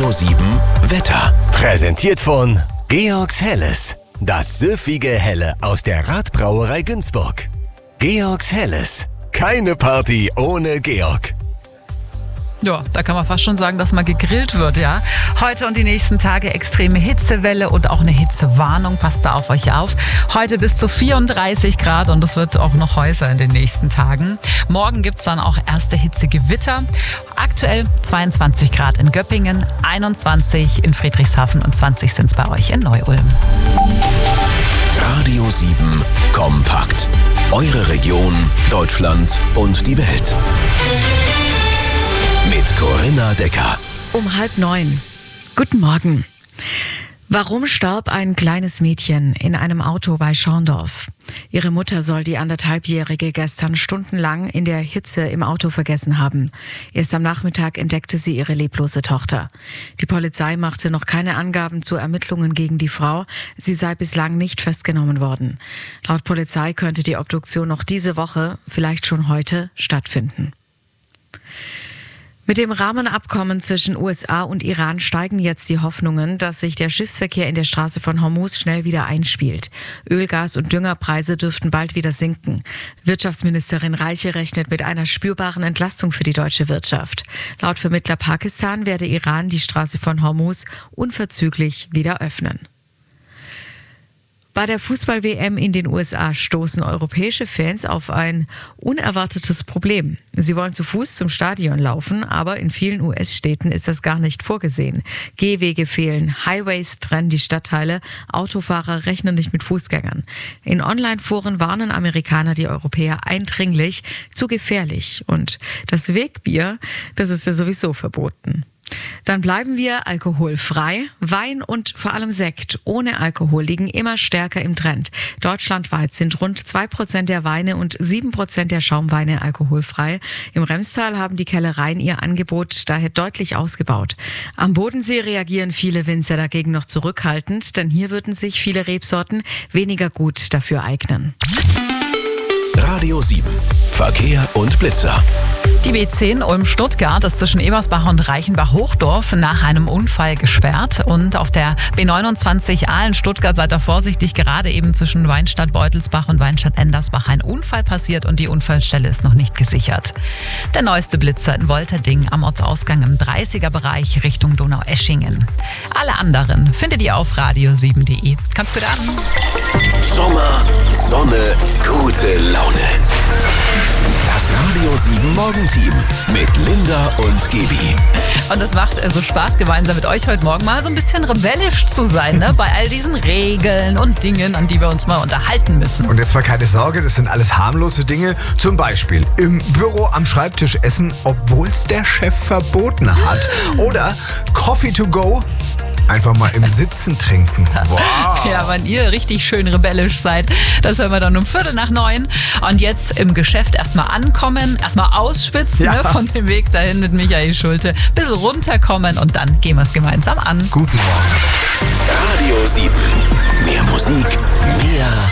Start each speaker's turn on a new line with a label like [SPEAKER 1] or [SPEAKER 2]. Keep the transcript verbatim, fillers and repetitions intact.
[SPEAKER 1] Radio sieben Wetter.
[SPEAKER 2] Präsentiert von Georgs Helles. Das süffige Helle aus der Radbrauerei Günzburg. Georgs Helles. Keine Party ohne Georg.
[SPEAKER 3] Ja, da kann man fast schon sagen, dass mal gegrillt wird, ja. Heute und die nächsten Tage extreme Hitzewelle und auch eine Hitzewarnung. Passt da auf euch auf. Heute bis zu vierunddreißig Grad und es wird auch noch heißer in den nächsten Tagen. Morgen gibt's dann auch erste Hitzegewitter. Aktuell zweiundzwanzig Grad in Göppingen, einundzwanzig in Friedrichshafen und zwanzig sind's bei euch in Neu-Ulm.
[SPEAKER 1] Radio sieben kompakt. Eure Region, Deutschland und die Welt. Mit Corinna Decker.
[SPEAKER 4] Um halb neun. Guten Morgen. Warum starb ein kleines Mädchen in einem Auto bei Schorndorf? Ihre Mutter soll die anderthalbjährige gestern stundenlang in der Hitze im Auto vergessen haben. Erst am Nachmittag entdeckte sie ihre leblose Tochter. Die Polizei machte noch keine Angaben zu Ermittlungen gegen die Frau. Sie sei bislang nicht festgenommen worden. Laut Polizei könnte die Obduktion noch diese Woche, vielleicht schon heute, stattfinden. Mit dem Rahmenabkommen zwischen U S A und Iran steigen jetzt die Hoffnungen, dass sich der Schiffsverkehr in der Straße von Hormuz schnell wieder einspielt. Öl, Gas und Düngerpreise dürften bald wieder sinken. Wirtschaftsministerin Reiche rechnet mit einer spürbaren Entlastung für die deutsche Wirtschaft. Laut Vermittler Pakistan werde Iran die Straße von Hormuz unverzüglich wieder öffnen. Bei der Fußball-W M in den U S A stoßen europäische Fans auf ein unerwartetes Problem. Sie wollen zu Fuß zum Stadion laufen, aber in vielen U S-Städten ist das gar nicht vorgesehen. Gehwege fehlen, Highways trennen die Stadtteile, Autofahrer rechnen nicht mit Fußgängern. In Online-Foren warnen Amerikaner die Europäer eindringlich, zu gefährlich. Und das Wegbier, das ist ja sowieso verboten. Dann bleiben wir alkoholfrei. Wein und vor allem Sekt ohne Alkohol liegen immer stärker im Trend. Deutschlandweit sind rund zwei Prozent der Weine und sieben Prozent der Schaumweine alkoholfrei. Im Remstal haben die Kellereien ihr Angebot daher deutlich ausgebaut. Am Bodensee reagieren viele Winzer dagegen noch zurückhaltend, denn hier würden sich viele Rebsorten weniger gut dafür eignen.
[SPEAKER 1] Radio sieben. Verkehr und Blitzer.
[SPEAKER 3] Die B zehn Ulm-Stuttgart ist zwischen Ebersbach und Reichenbach-Hochdorf nach einem Unfall gesperrt. Und auf der B neunundzwanzig Aalen-Stuttgart seid ihr vorsichtig. Gerade eben zwischen Weinstadt-Beutelsbach und Weinstadt-Endersbach ein Unfall passiert und die Unfallstelle ist noch nicht gesichert. Der neueste Blitzer in Wolterding am Ortsausgang im dreißiger-Bereich Richtung Donaueschingen. Alle anderen findet ihr auf radio sieben punkt de. Kommt gut an.
[SPEAKER 1] Sommer, Sonne, gute Laune. Das Radio sieben Morgenteam mit Linda und Gaby.
[SPEAKER 3] Und es macht also Spaß, gemeinsam mit euch heute Morgen mal so ein bisschen rebellisch zu sein, ne? Bei all diesen Regeln und Dingen, an die wir uns mal unterhalten müssen.
[SPEAKER 5] Und jetzt mal keine Sorge, das sind alles harmlose Dinge. Zum Beispiel im Büro am Schreibtisch essen, obwohl es der Chef verboten hat. Oder Coffee to go. Einfach mal im Sitzen trinken. Wow.
[SPEAKER 3] Ja, wenn ihr richtig schön rebellisch seid, das hören wir dann um Viertel nach neun. Und jetzt im Geschäft erstmal ankommen, erstmal ausschwitzen,
[SPEAKER 5] Ja.
[SPEAKER 3] ne, von dem Weg dahin mit Michael Schulte. Bisschen runterkommen und dann gehen wir es gemeinsam an.
[SPEAKER 5] Guten Morgen.
[SPEAKER 1] Radio sieben. Mehr Musik, mehr